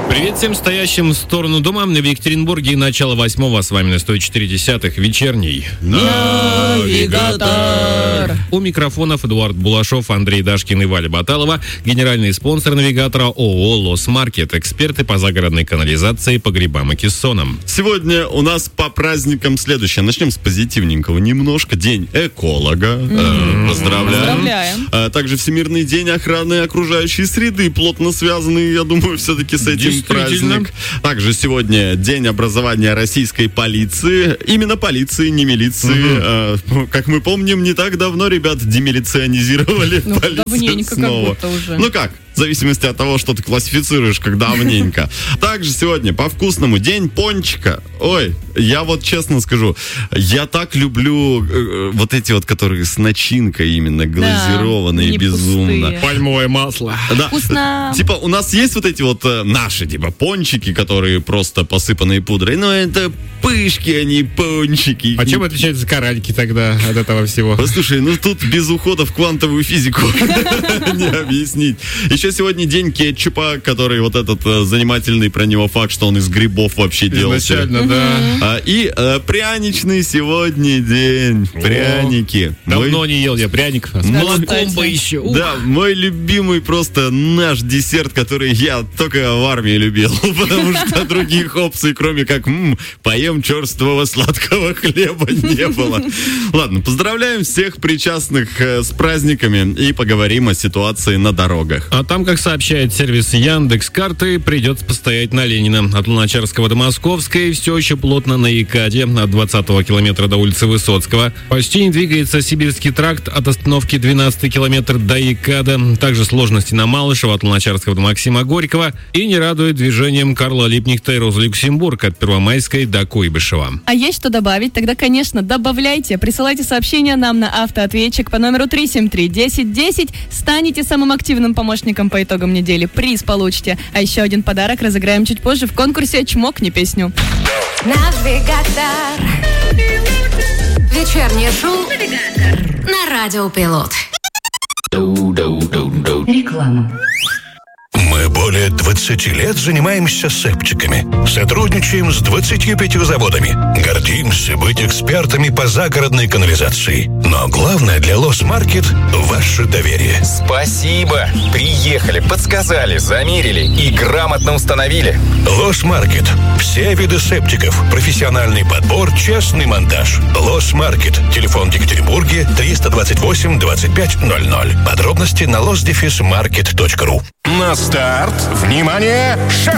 Привет всем стоящим в сторону дома. В Екатеринбурге начало 8-го. С вами на 104.10 вечерний Навигатор. У микрофонов Эдуард Булашов, Андрей Дашкин и Валя Баталова. Генеральный спонсор навигатора ООО «Лосмаркет». Эксперты по загородной канализации, погребам и кессонам. Сегодня у нас по праздникам следующее. Начнем с позитивненького немножко. День эколога. Поздравляем. Также Всемирный день охраны окружающей среды. Плотно связанный, я думаю, все-таки с этим праздник. Также сегодня день образования российской полиции. Именно полиции, не милиции. Как мы помним, не так давно ребят демилиционизировали полицию снова. Ну как? В зависимости от того, что ты классифицируешь как давненько. Также сегодня по-вкусному день пончика. Ой, я вот честно скажу, я так люблю вот эти вот, которые с начинкой именно, глазированные, безумно. Пустые. Пальмовое масло. Да. Вкусно. Типа у нас есть вот эти вот наши, типа, пончики, которые просто посыпанные пудрой. Но это пышки, а не пончики. А чем отличаются каральки тогда от этого всего? Слушай, ну тут без ухода в квантовую физику не объяснить. Еще сегодня день кетчупа, который вот этот занимательный про него факт, что он из грибов вообще делался. Изначально, да. И пряничный сегодня день. Пряники. Давно не ел я пряников. С молоком бы еще. Да, мой любимый просто наш десерт, который я только в армии любил. Потому что других опций, кроме как поем черствого сладкого хлеба, не было. Ладно, поздравляем всех причастных с праздниками и поговорим о ситуации на дорогах. А там, как сообщает сервис Яндекс.Карты, придется постоять на Ленина. От Луначарского до Московской все еще плотно на Екаде. От 20-го километра до улицы Высоцкого. Почти не двигается Сибирский тракт от остановки 12-й километр до Екада. Также сложности на Малышево от Луначарского до Максима Горького. И не радует движением Карла Липнихта и Розы Люксембург от Первомайской до Куйбышева. А есть что добавить? Тогда, конечно, добавляйте. Присылайте сообщения нам на автоответчик по номеру 373-1010. Станете самым активным помощником по итогам недели. Приз получите. А еще один подарок разыграем чуть позже в конкурсе «Чмокни песню». Навигатор. Вечернее шоу на Радио Пилот. Реклама. Мы более 20 лет занимаемся септиками. Сотрудничаем с 25 заводами. Гордимся быть экспертами по загородной канализации. Но главное для Лосмаркет – ваше доверие. Спасибо! Приехали, подсказали, замерили и грамотно установили. Лосмаркет. Все виды септиков. Профессиональный подбор, честный монтаж. Лосмаркет. Телефон в Екатеринбурге 328 25 00. Подробности на losdefismarket.ru. На старт! Внимание! Шеф!